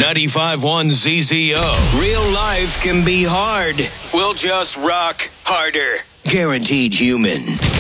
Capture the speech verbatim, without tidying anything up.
ninety-five point one Z Z O. Real life can be hard. We'll just rock harder. Guaranteed Human.